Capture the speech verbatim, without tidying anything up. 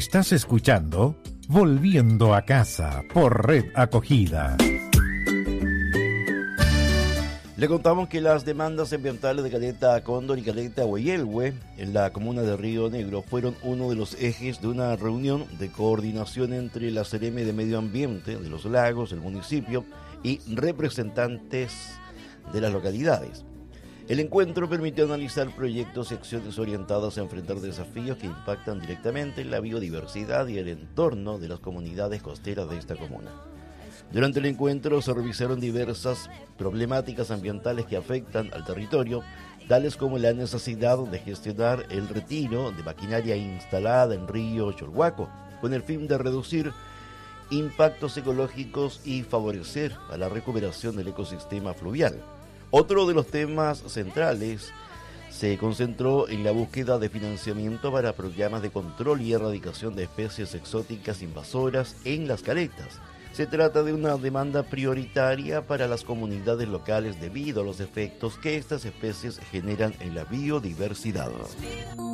Estás escuchando Volviendo a Casa por Red Acogida. Le contamos que las demandas ambientales de Caleta Cóndor y Caleta Hueyelhue en la comuna de Río Negro fueron uno de los ejes de una reunión de coordinación entre la Seremi de Medio Ambiente de los Lagos, el municipio y representantes de las localidades. El encuentro permitió analizar proyectos y acciones orientadas a enfrentar desafíos que impactan directamente en la biodiversidad y el entorno de las comunidades costeras de esta comuna. Durante el encuentro se revisaron diversas problemáticas ambientales que afectan al territorio, tales como la necesidad de gestionar el retiro de maquinaria instalada en Río Cholhuaco, con el fin de reducir impactos ecológicos y favorecer a la recuperación del ecosistema fluvial. Otro de los temas centrales se concentró en la búsqueda de financiamiento para programas de control y erradicación de especies exóticas invasoras en las caletas. Se trata de una demanda prioritaria para las comunidades locales debido a los efectos que estas especies generan en la biodiversidad.